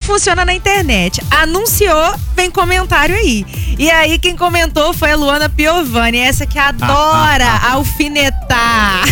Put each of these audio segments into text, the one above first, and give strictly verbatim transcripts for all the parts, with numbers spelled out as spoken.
funciona na internet. Anunciou, vem comentário aí. E aí quem comentou foi a Luana Piovani, essa que adora ah, ah, ah. alfinetar.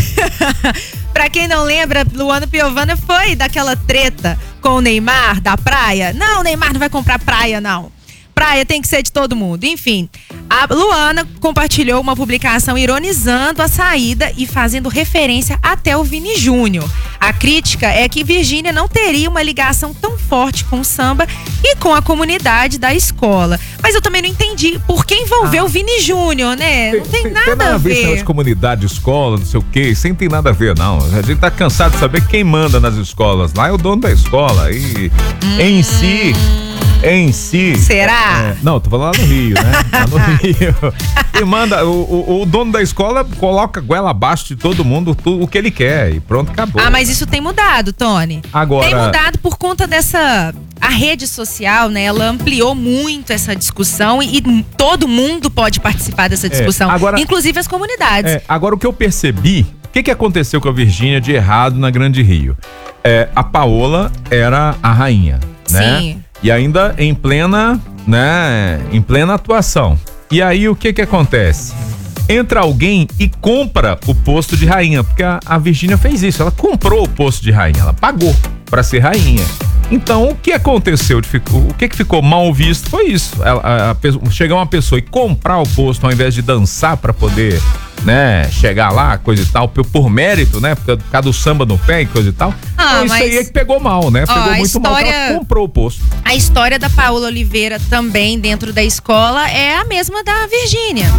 Pra quem não lembra, Luana Piovani foi daquela treta com o Neymar da praia. Não, o Neymar não vai comprar praia, não. Praia tem que ser de todo mundo. Enfim, a Luana compartilhou uma publicação ironizando a saída e fazendo referência até o Vini Júnior. A crítica é que Virgínia não teria uma ligação tão forte com o samba e com a comunidade da escola. Mas eu também não entendi por que envolveu ah. o Vini Júnior, né? Não tem, tem nada, tem nada a ver. Tem comunidade, escola, não sei o quê, isso não tem nada a ver, não. A gente tá cansado de saber quem manda nas escolas. Lá é o dono da escola e hum. em si... Em si. Será? É, não, tô falando lá no Rio, né? Lá no Rio. E manda, o, o, o dono da escola coloca a goela abaixo de todo mundo, tudo o que ele quer e pronto, acabou. Ah, mas isso tem mudado, Tony. Agora. Tem mudado por conta dessa. A rede social, né? Ela ampliou muito essa discussão e, e todo mundo pode participar dessa discussão, é, agora, inclusive as comunidades. É, agora, o que eu percebi, o que, que aconteceu com a Virgínia de errado na Grande Rio? É, a Paola era a rainha, né? Sim. E ainda em plena, né, em plena atuação. E aí o que que acontece? Entra alguém e compra o posto de rainha, porque a, a Virgínia fez isso, ela comprou o posto de rainha, ela pagou para ser rainha. Então o que aconteceu, o que que ficou mal visto foi isso, ela, a, a, chegar uma pessoa e comprar o posto ao invés de dançar para poder, né, chegar lá, coisa e tal, por, por mérito, né, por causa do samba no pé e coisa e tal. Ah, então, isso aí é que pegou mal, né? Pegou ó, muito história, mal, ela comprou o posto. A história da Paola Oliveira também dentro da escola é a mesma da Virgínia.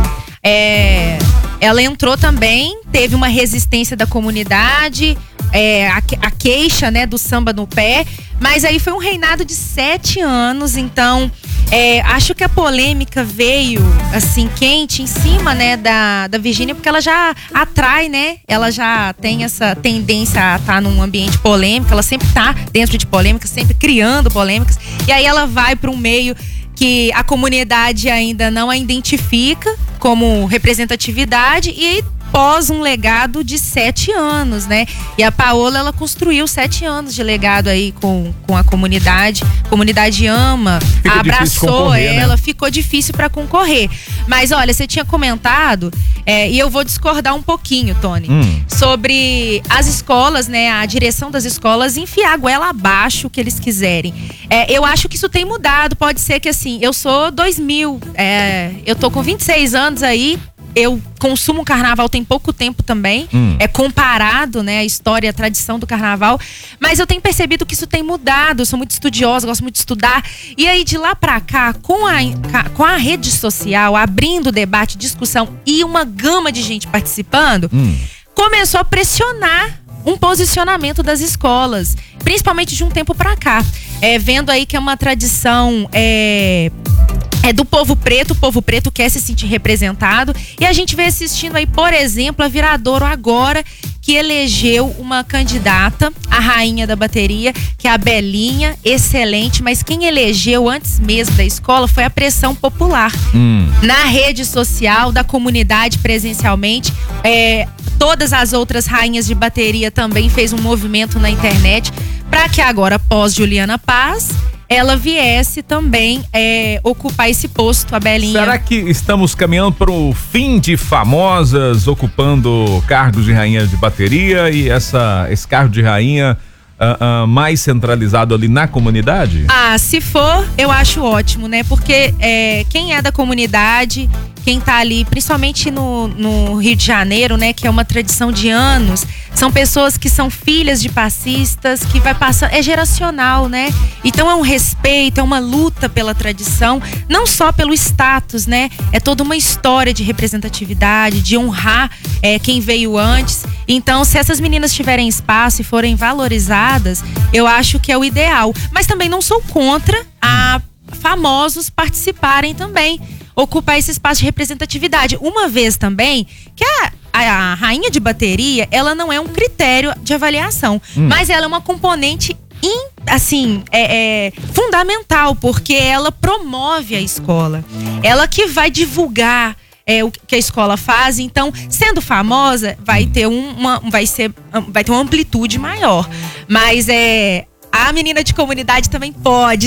É, ela entrou também, teve uma resistência da comunidade, é, a, a queixa, né, do samba no pé, mas aí foi um reinado de sete anos, então é, acho que a polêmica veio assim quente em cima, né, da, da Virgínia, porque ela já atrai, né, ela já tem essa tendência a estar num ambiente polêmico, ela sempre tá dentro de polêmicas, sempre criando polêmicas, e aí ela vai para um meio que a comunidade ainda não a identifica como representatividade e pós um legado de sete anos, né? E a Paola, ela construiu sete anos de legado aí com, com a comunidade. A comunidade ama, Fica abraçou ela, né? Ficou difícil para concorrer. Mas olha, você tinha comentado, é, e eu vou discordar um pouquinho, Tony, hum. sobre as escolas, né? A direção das escolas enfiar a goela abaixo o que eles quiserem. É, eu acho que isso tem mudado. Pode ser que assim, eu sou dois mil, é, eu tô com vinte e seis anos aí. Eu consumo carnaval tem pouco tempo também, hum. é comparado, né, a história, a tradição do carnaval, mas eu tenho percebido que isso tem mudado, eu sou muito estudiosa, gosto muito de estudar, e aí de lá pra cá, com a, com a rede social, abrindo debate, discussão e uma gama de gente participando, hum. começou a pressionar um posicionamento das escolas, principalmente de um tempo pra cá, é, vendo aí que é uma tradição, é... É do povo preto, o povo preto quer se sentir representado. E a gente vem assistindo aí, por exemplo, a Viradouro agora, que elegeu uma candidata, a rainha da bateria, que é a Belinha, excelente. Mas quem elegeu antes mesmo da escola foi a pressão popular. Hum. Na rede social, da comunidade presencialmente. É, todas as outras rainhas de bateria também fez um movimento na internet para que agora, pós Juliana Paz, ela viesse também é, ocupar esse posto, a Belinha. Será que estamos caminhando para o fim de famosas ocupando cargos de rainha de bateria e essa, esse cargo de rainha uh, uh, mais centralizado ali na comunidade? Ah, se for, eu acho ótimo, né? Porque é, quem é da comunidade, quem tá ali, principalmente no, no Rio de Janeiro, né? Que é uma tradição de anos, são pessoas que são filhas de passistas, que vai passar, é geracional, né? Então é um respeito, é uma luta pela tradição, não só pelo status, né? É toda uma história de representatividade, de honrar é, quem veio antes. Então, se essas meninas tiverem espaço e forem valorizadas, eu acho que é o ideal. Mas também não sou contra a famosos participarem também, ocupar esse espaço de representatividade. Uma vez também, que a, a, a rainha de bateria, ela não é um critério de avaliação, hum. mas ela é uma componente in, assim, é, é, fundamental, porque ela promove a escola. Ela que vai divulgar é, o que a escola faz. Então, sendo famosa, vai ter, um, uma, vai ser, vai ter uma amplitude maior. Mas é, a menina de comunidade também pode